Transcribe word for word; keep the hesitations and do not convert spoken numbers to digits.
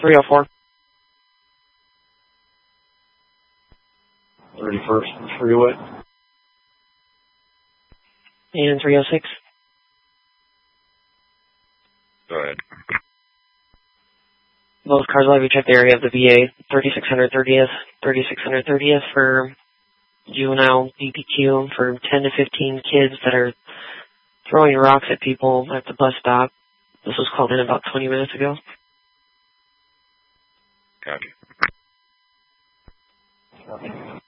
three oh four. thirty-first Freeway. And three oh six. Go ahead. Both cars will have you check the area of the V A, thirty-six thirtieth, thirty-six thirtieth for juvenile B B Q for ten to fifteen kids that are throwing rocks at people at the bus stop. This was called in about twenty minutes ago. Copy. Copy.